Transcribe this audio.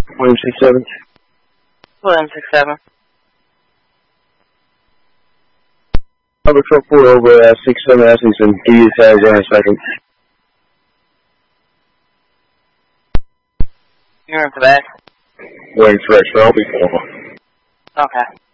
William 67. William 67. Have a truck pull over 67 Essington. Give you the tag in a second. You're in the back. Waiting for extra. I'll be calling. Okay.